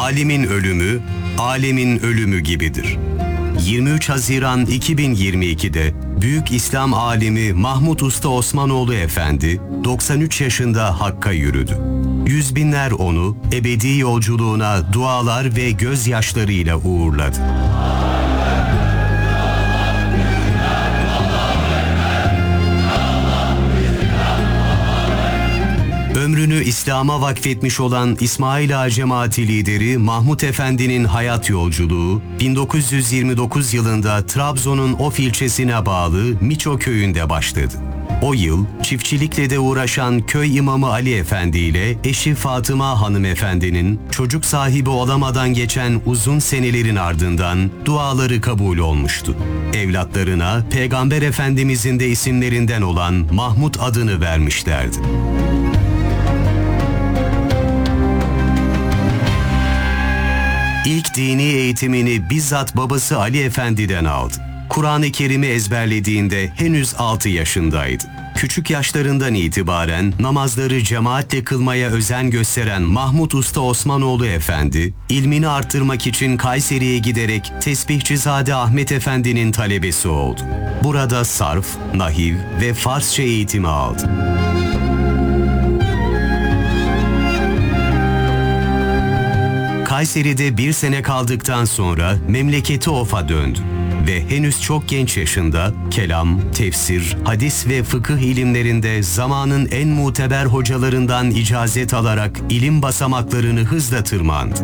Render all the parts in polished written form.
alimin ölümü, alemin ölümü gibidir. 23 Haziran 2022'de büyük İslam alimi Mahmud Usta Osmanoğlu Efendi 93 yaşında Hakk'a yürüdü. Yüz binler onu ebedi yolculuğuna dualar ve gözyaşlarıyla uğurladı. Ömrünü İslam'a vakfetmiş olan İsmail Ağa Cemaati lideri Mahmud Efendi'nin hayat yolculuğu 1929 yılında Trabzon'un Of ilçesine bağlı Miço köyünde başladı. O yıl çiftçilikle de uğraşan köy imamı Ali Efendi ile eşi Fatıma hanımefendinin çocuk sahibi olamadan geçen uzun senelerin ardından duaları kabul olmuştu. Evlatlarına Peygamber Efendimizin de isimlerinden olan Mahmud adını vermişlerdi. İlk dini eğitimini bizzat babası Ali Efendi'den aldı. Kur'an-ı Kerim'i ezberlediğinde henüz 6 yaşındaydı. Küçük yaşlarından itibaren namazları cemaatle kılmaya özen gösteren Mahmud Usta Osmanoğlu Efendi, ilmini arttırmak için Kayseri'ye giderek Tesbihçizade Ahmet Efendi'nin talebesi oldu. Burada sarf, nahiv ve Farsça eğitimi aldı. Kayseri'de bir sene kaldıktan sonra memleketi Of'a döndü ve henüz çok genç yaşında kelam, tefsir, hadis ve fıkıh ilimlerinde zamanın en muteber hocalarından icazet alarak ilim basamaklarını hızla tırmandı.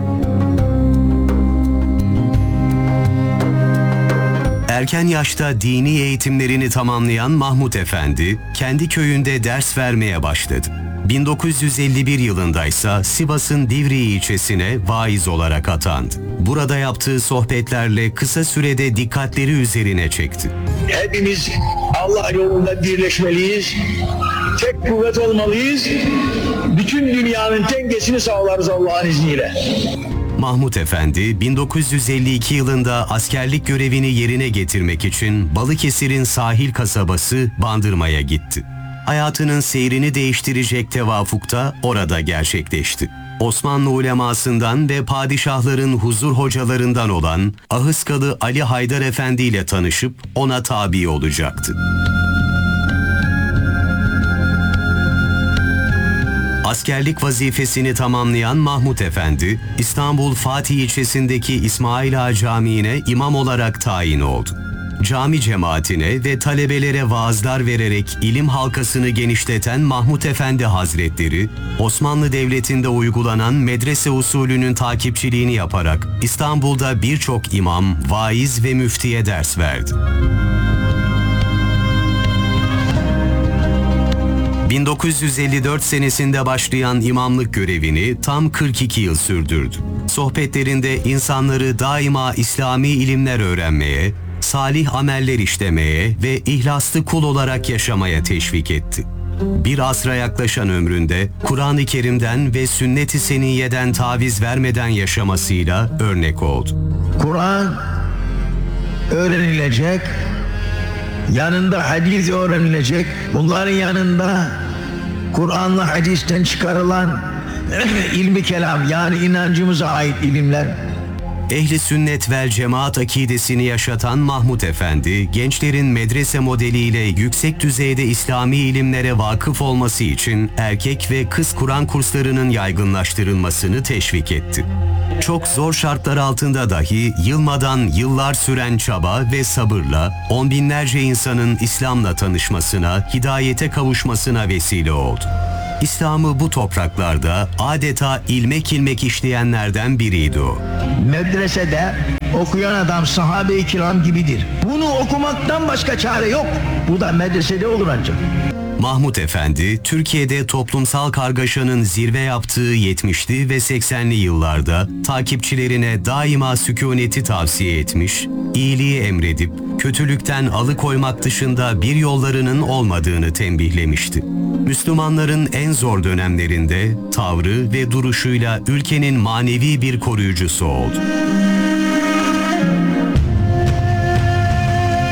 Erken yaşta dini eğitimlerini tamamlayan Mahmud Efendi, kendi köyünde ders vermeye başladı. 1951 yılında ise Sivas'ın Divriği ilçesine vaiz olarak atandı. Burada yaptığı sohbetlerle kısa sürede dikkatleri üzerine çekti. Hepimiz Allah yolunda birleşmeliyiz, tek kuvvet olmalıyız, bütün dünyanın dengesini sağlarız Allah'ın izniyle. Mahmud Efendi 1952 yılında askerlik görevini yerine getirmek için Balıkesir'in sahil kasabası Bandırma'ya gitti. Hayatının seyrini değiştirecek tevafuk da orada gerçekleşti. Osmanlı ulemasından ve padişahların huzur hocalarından olan Ahıskalı Ali Haydar Efendi ile tanışıp ona tabi olacaktı. Askerlik vazifesini tamamlayan Mahmud Efendi, İstanbul Fatih ilçesindeki İsmail Ağa Camii'ne imam olarak tayin oldu. Cami cemaatine ve talebelere vaazlar vererek ilim halkasını genişleten Mahmud Efendi Hazretleri, Osmanlı Devleti'nde uygulanan medrese usulünün takipçiliğini yaparak İstanbul'da birçok imam, vaiz ve müftiye ders verdi. 1954 senesinde başlayan imamlık görevini tam 42 yıl sürdürdü. Sohbetlerinde insanları daima İslami ilimler öğrenmeye, salih ameller işlemeye ve ihlaslı kul olarak yaşamaya teşvik etti. Bir asra yaklaşan ömründe Kur'an-ı Kerim'den ve sünnet-i seniyyeden taviz vermeden yaşamasıyla örnek oldu. Kur'an öğrenilecek, yanında hadis öğrenilecek, bunların yanında Kur'an'la hadisten çıkarılan ilmi kelam, yani inancımıza ait ilimler. Ehli sünnet vel cemaat akidesini yaşatan Mahmud Efendi, gençlerin medrese modeliyle yüksek düzeyde İslami ilimlere vakıf olması için erkek ve kız Kur'an kurslarının yaygınlaştırılmasını teşvik etti. Çok zor şartlar altında dahi yılmadan yıllar süren çaba ve sabırla on binlerce insanın İslam'la tanışmasına, hidayete kavuşmasına vesile oldu. İslam'ı bu topraklarda adeta ilmek işleyenlerden biriydi o. Medresede okuyan adam sahabe-i kiram gibidir. Bunu okumaktan başka çare yok. Bu da medresede olur ancak. Mahmud Efendi, Türkiye'de toplumsal kargaşanın zirve yaptığı 70'li ve 80'li yıllarda takipçilerine daima sükuneti tavsiye etmiş, iyiliği emredip kötülükten alıkoymak dışında bir yollarının olmadığını tembihlemişti. Müslümanların en zor dönemlerinde tavrı ve duruşuyla ülkenin manevi bir koruyucusu oldu.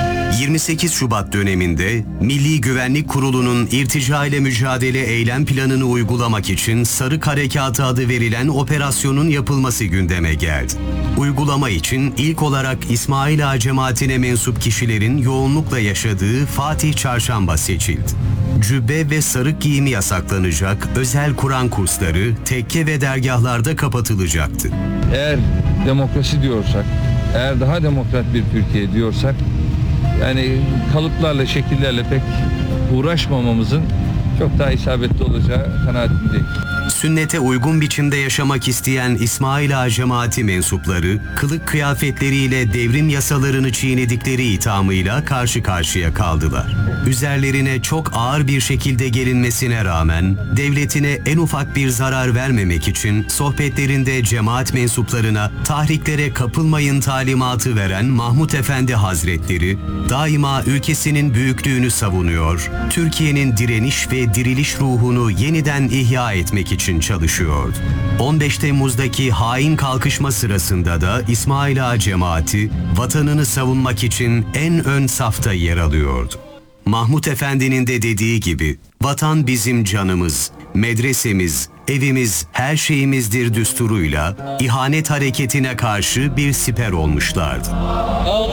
28 Şubat döneminde Milli Güvenlik Kurulu'nun irtica ile mücadele eylem planını uygulamak için Sarık Harekatı adı verilen operasyonun yapılması gündeme geldi. Uygulama için ilk olarak İsmail Ağa cemaatine mensup kişilerin yoğunlukla yaşadığı Fatih Çarşamba seçildi. Cübbe ve sarık giyimi yasaklanacak, özel Kur'an kursları tekke ve dergahlarda kapatılacaktı. Eğer demokrasi diyorsak, eğer daha demokrat bir Türkiye diyorsak, yani kalıplarla, şekillerle pek uğraşmamamızın çok daha isabetli olacağı kanaatindeyim. Sünnete uygun biçimde yaşamak isteyen İsmail Ağa cemaati mensupları, kılık kıyafetleriyle devrim yasalarını çiğnedikleri ithamıyla karşı karşıya kaldılar. Üzerlerine çok ağır bir şekilde gelinmesine rağmen, devletine en ufak bir zarar vermemek için sohbetlerinde cemaat mensuplarına tahriklere kapılmayın talimatı veren Mahmut Efendi Hazretleri, daima ülkesinin büyüklüğünü savunuyor, Türkiye'nin direniş ve diriliş ruhunu yeniden ihya etmek için çalışıyordu. 15 Temmuz'daki hain kalkışma sırasında da İsmail Ağa cemaati vatanını savunmak için en ön safta yer alıyordu. Mahmut Efendi'nin de dediği gibi, vatan bizim canımız, medresemiz, evimiz, her şeyimizdir düsturuyla ihanet hareketine karşı bir siper olmuşlardı.